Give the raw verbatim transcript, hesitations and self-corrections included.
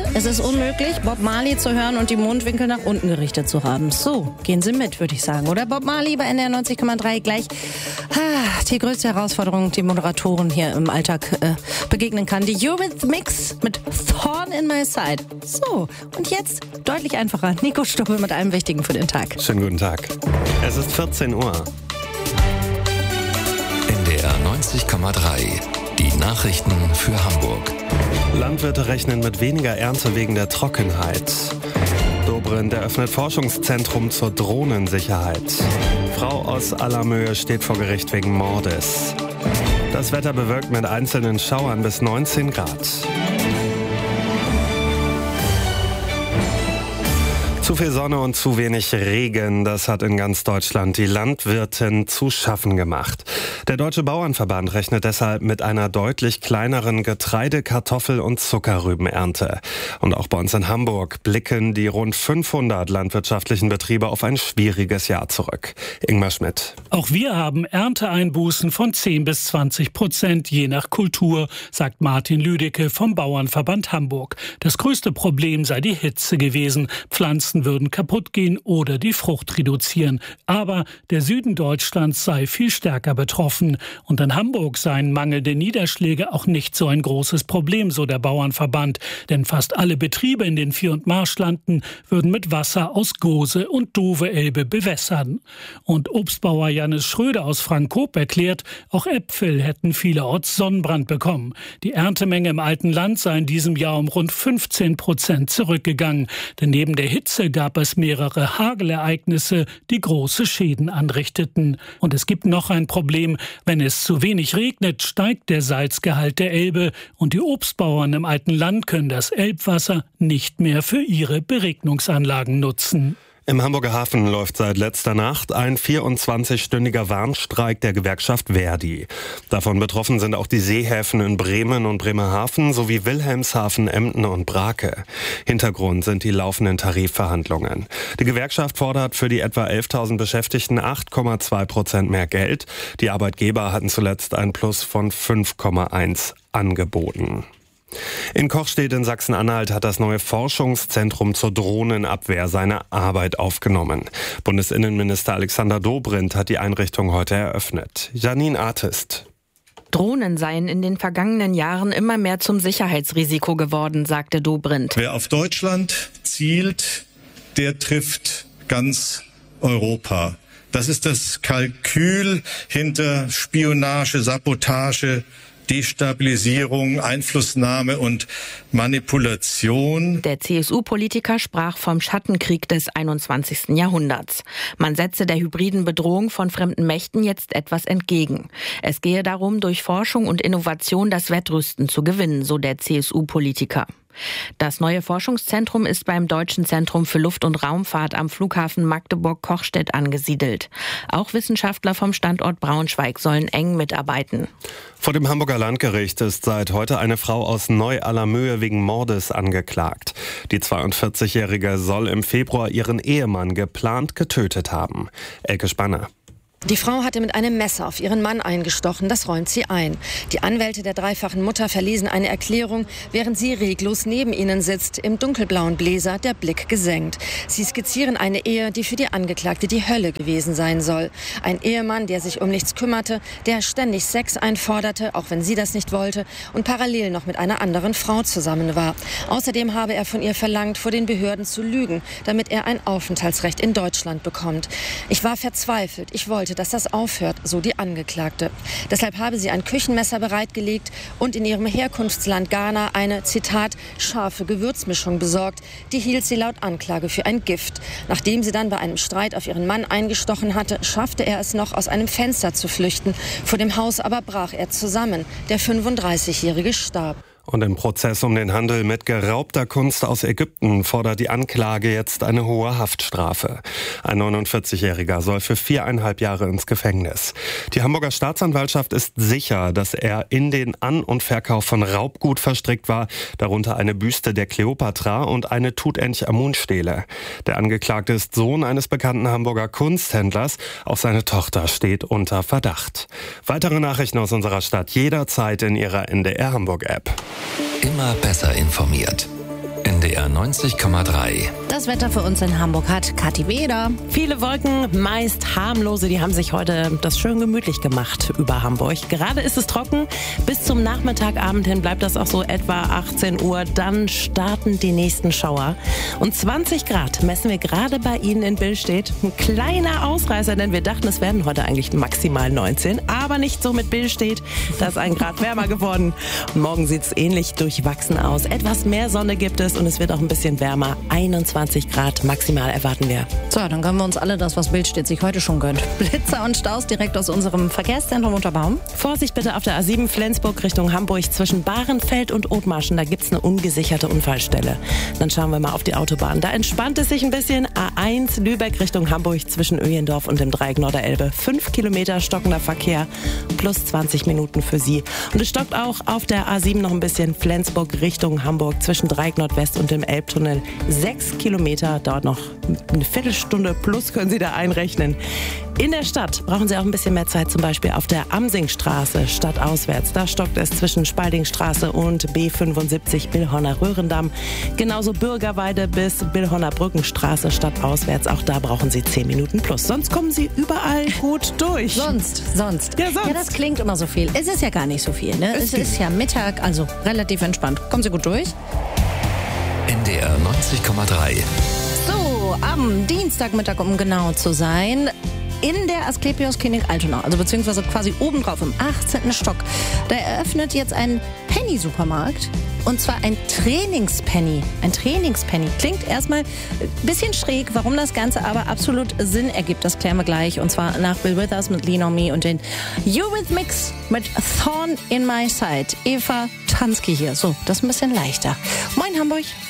Es ist unmöglich, Bob Marley zu hören und die Mundwinkel nach unten gerichtet zu haben. So, gehen Sie mit, würde ich sagen. Oder Bob Marley bei N D R neunzig Komma drei gleich ah, die größte Herausforderung, die Moderatoren hier im Alltag äh, begegnen kann. Die Eurythmics mit Thorn in My Side. So, und jetzt deutlich einfacher. Nico Stuppe mit allem Wichtigen für den Tag. Schönen guten Tag. Es ist vierzehn Uhr. N D R neunzig Komma drei. Die Nachrichten für Hamburg. Landwirte rechnen mit weniger Ernte wegen der Trockenheit. Dobrindt eröffnet Forschungszentrum zur Drohnensicherheit. Frau aus Allermöhe steht vor Gericht wegen Mordes. Das Wetter bewölkt mit einzelnen Schauern bis neunzehn Grad. Zu viel Sonne und zu wenig Regen, das hat in ganz Deutschland die Landwirten zu schaffen gemacht. Der Deutsche Bauernverband rechnet deshalb mit einer deutlich kleineren Getreide-, Kartoffel- und Zuckerrübenernte. Und auch bei uns in Hamburg blicken die rund fünfhundert landwirtschaftlichen Betriebe auf ein schwieriges Jahr zurück. Ingmar Schmidt. Auch wir haben Ernteeinbußen von zehn bis zwanzig Prozent, je nach Kultur, sagt Martin Lüdecke vom Bauernverband Hamburg. Das größte Problem sei die Hitze gewesen. Pflanzen würden kaputt gehen oder die Frucht reduzieren. Aber der Süden Deutschlands sei viel stärker betroffen. Und in Hamburg seien mangelnde Niederschläge auch nicht so ein großes Problem, so der Bauernverband. Denn fast alle Betriebe in den Vier- und Marschlanden würden mit Wasser aus Gose und Dove-Elbe bewässern. Und Obstbauer Jannis Schröder aus Frankop erklärt, auch Äpfel hätten vielerorts Sonnenbrand bekommen. Die Erntemenge im alten Land sei in diesem Jahr um rund fünfzehn Prozent zurückgegangen. Denn neben der Hitze gab es mehrere Hagelereignisse, die große Schäden anrichteten. Und es gibt noch ein Problem. Wenn es zu wenig regnet, steigt der Salzgehalt der Elbe und die Obstbauern im alten Land können das Elbwasser nicht mehr für ihre Beregnungsanlagen nutzen. Im Hamburger Hafen läuft seit letzter Nacht ein vierundzwanzigstündiger Warnstreik der Gewerkschaft Verdi. Davon betroffen sind auch die Seehäfen in Bremen und Bremerhaven sowie Wilhelmshaven, Emden und Brake. Hintergrund sind die laufenden Tarifverhandlungen. Die Gewerkschaft fordert für die etwa elftausend Beschäftigten acht Komma zwei Prozent mehr Geld. Die Arbeitgeber hatten zuletzt ein Plus von fünf Komma eins angeboten. In Kochstedt in Sachsen-Anhalt hat das neue Forschungszentrum zur Drohnenabwehr seine Arbeit aufgenommen. Bundesinnenminister Alexander Dobrindt hat die Einrichtung heute eröffnet. Janine Artist. Drohnen seien in den vergangenen Jahren immer mehr zum Sicherheitsrisiko geworden, sagte Dobrindt. Wer auf Deutschland zielt, der trifft ganz Europa. Das ist das Kalkül hinter Spionage, Sabotage, Destabilisierung, Einflussnahme und Manipulation. Der C S U-Politiker sprach vom Schattenkrieg des einundzwanzigsten Jahrhunderts. Man setze der hybriden Bedrohung von fremden Mächten jetzt etwas entgegen. Es gehe darum, durch Forschung und Innovation das Wettrüsten zu gewinnen, so der C S U-Politiker. Das neue Forschungszentrum ist beim Deutschen Zentrum für Luft- und Raumfahrt am Flughafen Magdeburg-Kochstedt angesiedelt. Auch Wissenschaftler vom Standort Braunschweig sollen eng mitarbeiten. Vor dem Hamburger Landgericht ist seit heute eine Frau aus Neu-Allermöhe wegen Mordes angeklagt. Die zweiundvierzigjährige soll im Februar ihren Ehemann geplant getötet haben. Elke Spanner. Die Frau hatte mit einem Messer auf ihren Mann eingestochen, das räumt sie ein. Die Anwälte der dreifachen Mutter verlesen eine Erklärung, während sie reglos neben ihnen sitzt, im dunkelblauen Bläser, der Blick gesenkt. Sie skizzieren eine Ehe, die für die Angeklagte die Hölle gewesen sein soll. Ein Ehemann, der sich um nichts kümmerte, der ständig Sex einforderte, auch wenn sie das nicht wollte, und parallel noch mit einer anderen Frau zusammen war. Außerdem habe er von ihr verlangt, vor den Behörden zu lügen, damit er ein Aufenthaltsrecht in Deutschland bekommt. Ich war verzweifelt, ich wollte, dass das aufhört, so die Angeklagte. Deshalb habe sie ein Küchenmesser bereitgelegt und in ihrem Herkunftsland Ghana eine, Zitat, scharfe Gewürzmischung besorgt. Die hielt sie laut Anklage für ein Gift. Nachdem sie dann bei einem Streit auf ihren Mann eingestochen hatte, schaffte er es noch, aus einem Fenster zu flüchten. Vor dem Haus aber brach er zusammen. Der fünfunddreißigjährige starb. Und im Prozess um den Handel mit geraubter Kunst aus Ägypten fordert die Anklage jetzt eine hohe Haftstrafe. Ein neunundvierzigjähriger soll für viereinhalb Jahre ins Gefängnis. Die Hamburger Staatsanwaltschaft ist sicher, dass er in den An- und Verkauf von Raubgut verstrickt war, darunter eine Büste der Kleopatra und eine Tutanchamun-Stele. Der Angeklagte ist Sohn eines bekannten Hamburger Kunsthändlers. Auch seine Tochter steht unter Verdacht. Weitere Nachrichten aus unserer Stadt jederzeit in Ihrer N D R Hamburg-App. Immer besser informiert. N N D R neunzig Komma drei. Das Wetter für uns in Hamburg hat Kathi Weder. Viele Wolken, meist harmlose, die haben sich heute das schön gemütlich gemacht über Hamburg. Gerade ist es trocken, bis zum Nachmittagabend hin bleibt das auch so etwa achtzehn Uhr. Dann starten die nächsten Schauer. Und zwanzig Grad messen wir gerade bei Ihnen in Billstedt. Ein kleiner Ausreißer, denn wir dachten, es werden heute eigentlich maximal neunzehn. Aber nicht so mit Billstedt. Da ist ein Grad wärmer geworden. Und morgen sieht es ähnlich durchwachsen aus. Etwas mehr Sonne gibt es und es wird auch ein bisschen wärmer. einundzwanzig Grad maximal erwarten wir. So, dann gönnen wir uns alle das, was Billstedt sich heute schon gönnt. Blitzer und Staus direkt aus unserem Verkehrszentrum Unterbaum. Vorsicht bitte auf der A sieben Flensburg Richtung Hamburg zwischen Bahrenfeld und Othmarschen. Da gibt es eine ungesicherte Unfallstelle. Dann schauen wir mal auf die Autobahn. Da entspannt es sich ein bisschen. A eins Lübeck Richtung Hamburg zwischen Öjendorf und dem Dreieck Norderelbe. Fünf Kilometer stockender Verkehr plus zwanzig Minuten für Sie. Und es stockt auch auf der A sieben noch ein bisschen Flensburg Richtung Hamburg zwischen Dreieck Nordwest und dem Elbtunnel. Sechs Kilometer, dauert noch eine Viertelstunde plus können Sie da einrechnen. In der Stadt brauchen Sie auch ein bisschen mehr Zeit, zum Beispiel auf der Amsingstraße stadtauswärts. Da stockt es zwischen Spaldingstraße und B fünfundsiebzig Billhorner Röhrendamm. Genauso Bürgerweide bis Billhorner Brückenstraße stadtauswärts. Auch da brauchen Sie zehn Minuten plus. Sonst kommen Sie überall gut durch. Sonst, sonst. Ja, sonst. Ja, das klingt immer so viel. Es ist ja gar nicht so viel, ne? Es, es ist ja Mittag, also relativ entspannt. Kommen Sie gut durch? N D R neunzig Komma drei. So, am Dienstagmittag, um genau zu sein, in der Asklepios Klinik Altona, also beziehungsweise quasi obendrauf im achtzehnten Stock, da eröffnet jetzt ein Penny-Supermarkt. Und zwar ein Trainingspenny. Ein Trainingspenny. Klingt erstmal ein bisschen schräg, warum das Ganze aber absolut Sinn ergibt. Das klären wir gleich. Und zwar nach Bill Withers mit Lean on Me und den Eurythmics mit Thorn in My Side. Eva Tansky hier. So, das ist ein bisschen leichter. Moin Hamburg.